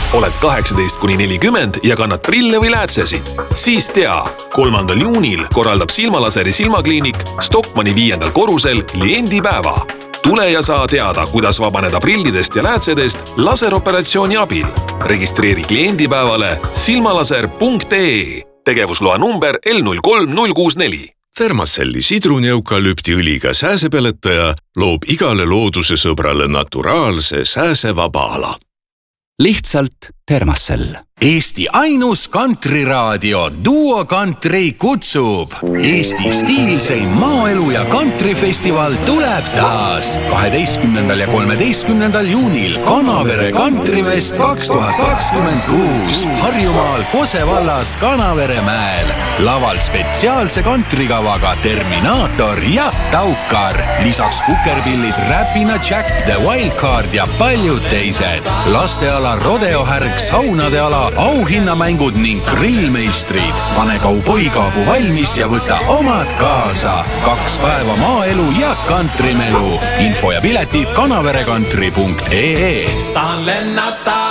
oled 18–40 ja kannad prille või läätsesid? Siis tea, 3. juunil korraldab Silmalaseri silmakliinik Stockmanni 5. korrusel kliendipäeva. Tule ja saa teada, kuidas vabaneda prillidest ja läätsedest laseroperatsiooni abil. Registreeri kliendipäevale silmalaser.ee. Tegevusloa number L03064. Thermacelli sidruni-eukalüptiõliga sääsepeletaja loob igale looduse sõbrale naturaalse sääsevaba ala. Lihtsalt Thermacell. Eesti ainus kantriraadio Duo Country kutsub. Eesti stiilseim maaelu ja kantrifestival tuleb taas 12. ja 13. juunil Kanavere Kantrifest 2026 Harjumaal Kose vallas Kanaveremäel. Laval spetsiaalse kantrikavaga Terminaator ja Taukar. Lisaks kukerpillid Räpina Jack, The Wildcard ja paljud teised. Lasteala rodeohärg, saunade ala, auhinnamängud ning grillmeistrid. Pane kauboikaabu valmis ja võta omad kaasa. 2 päeva maaelu ja kantrimelu. Info ja piletid kanaverekantri.ee. Tahan lennata!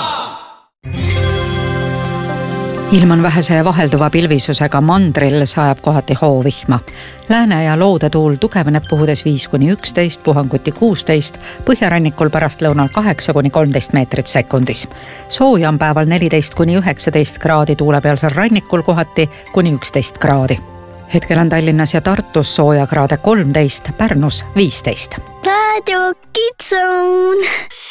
Ilm on vähese vahelduva pilvisusega, mandril sajab kohati hoovihma. Lääne- ja loodetuul tugevneb puhudes 5–11, puhanguti 16, põhjarannikul pärast lõunal 8–13 meetrit sekundis. Sooja on päeval 14–19 kraadi, tuulepealsel rannikul kohati kuni 11 kraadi. Hetkel on Tallinnas ja Tartus sooja kraade 13, Pärnus 15. Radio Kids Zone.